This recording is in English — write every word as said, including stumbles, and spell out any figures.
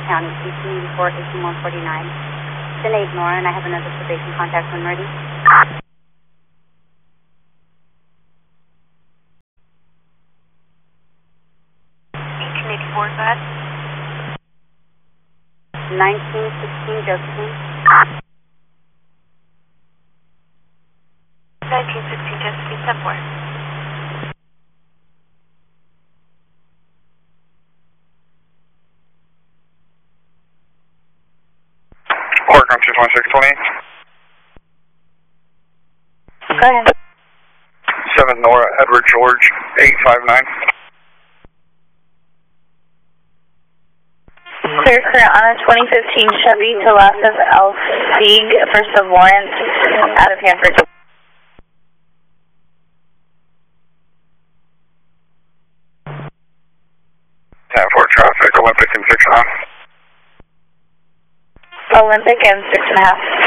County, eighteen eighty-four, eighteen one forty-nine. Sinead Nora, and I have another probation contact when ready. eighteen eighty-four, go ahead. nineteen sixteen, Josephine. nineteen sixteen, Josephine, ten four. Oregon two twenty-six twenty-eight. Go ahead. seven Nora, Edward George, eight five nine. Clear current on a twenty fifteen Chevy Talassus Elfsieg, first of Lawrence, out of Hanford. ten four traffic, Olympic and six and a half. Olympic and six and a half.